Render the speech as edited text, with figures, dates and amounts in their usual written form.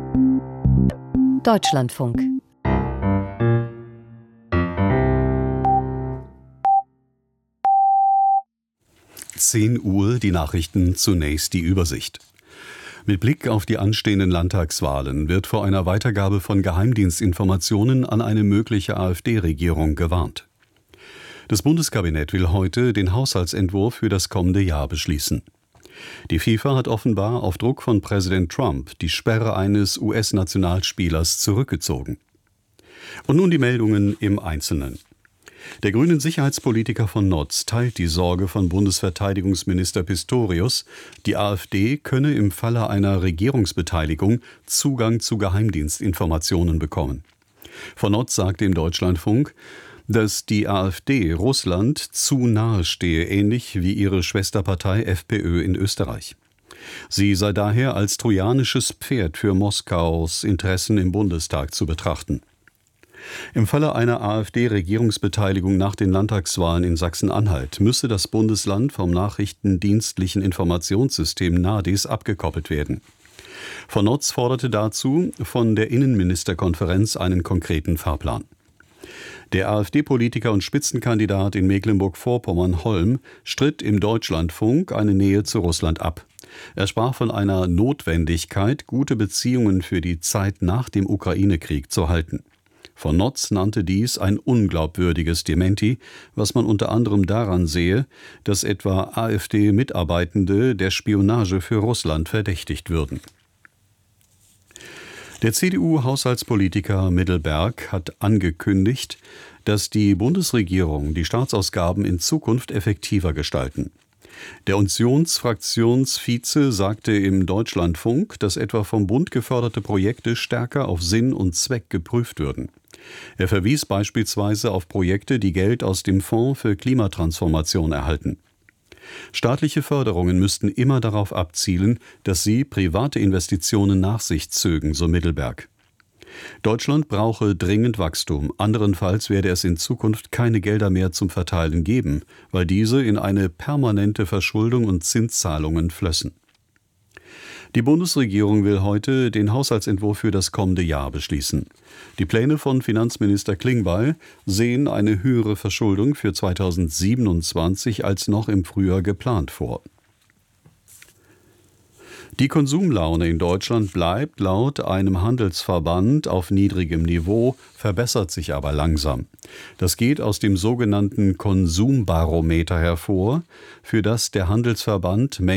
Deutschlandfunk. Uhr, die Nachrichten, zunächst die Übersicht. Mit Blick auf die anstehenden Landtagswahlen wird vor einer Weitergabe von Geheimdienstinformationen an eine mögliche AfD-Regierung gewarnt. Das Bundeskabinett will heute den Haushaltsentwurf für das kommende Jahr beschließen. Die FIFA hat offenbar auf Druck von Präsident Trump die Sperre eines US-Nationalspielers zurückgezogen. Und nun die Meldungen im Einzelnen. Der grünen Sicherheitspolitiker von Notz teilt die Sorge von Bundesverteidigungsminister Pistorius, die AfD könne im Falle einer Regierungsbeteiligung Zugang zu Geheimdienstinformationen bekommen. Von Notz sagte im Deutschlandfunk, dass die AfD Russland zu nahe stehe, ähnlich wie ihre Schwesterpartei FPÖ in Österreich. Sie sei daher als trojanisches Pferd für Moskaus Interessen im Bundestag zu betrachten. Im Falle einer AfD-Regierungsbeteiligung nach den Landtagswahlen in Sachsen-Anhalt müsse das Bundesland vom nachrichtendienstlichen Informationssystem NADIS abgekoppelt werden. Von Notz forderte dazu von der Innenministerkonferenz einen konkreten Fahrplan. Der AfD-Politiker und Spitzenkandidat in Mecklenburg-Vorpommern Holm stritt im Deutschlandfunk eine Nähe zu Russland ab. Er sprach von einer Notwendigkeit, gute Beziehungen für die Zeit nach dem Ukraine-Krieg zu halten. Von Notz nannte dies ein unglaubwürdiges Dementi, was man unter anderem daran sehe, dass etwa AfD-Mitarbeitende der Spionage für Russland verdächtigt würden. Der CDU-Haushaltspolitiker Middelberg hat angekündigt, dass die Bundesregierung die Staatsausgaben in Zukunft effektiver gestalten. Der Unionsfraktionsvize sagte im Deutschlandfunk, dass etwa vom Bund geförderte Projekte stärker auf Sinn und Zweck geprüft würden. Er verwies beispielsweise auf Projekte, die Geld aus dem Fonds für Klimatransformation erhalten. Staatliche Förderungen müssten immer darauf abzielen, dass sie private Investitionen nach sich zögen, so Middelberg. Deutschland brauche dringend Wachstum, anderenfalls werde es in Zukunft keine Gelder mehr zum Verteilen geben, weil diese in eine permanente Verschuldung und Zinszahlungen flössen. Die Bundesregierung will heute den Haushaltsentwurf für das kommende Jahr beschließen. Die Pläne von Finanzminister Klingbeil sehen eine höhere Verschuldung für 2027 als noch im Frühjahr geplant vor. Die Konsumlaune in Deutschland bleibt laut einem Handelsverband auf niedrigem Niveau, verbessert sich aber langsam. Das geht aus dem sogenannten Konsumbarometer hervor, für das der Handelsverband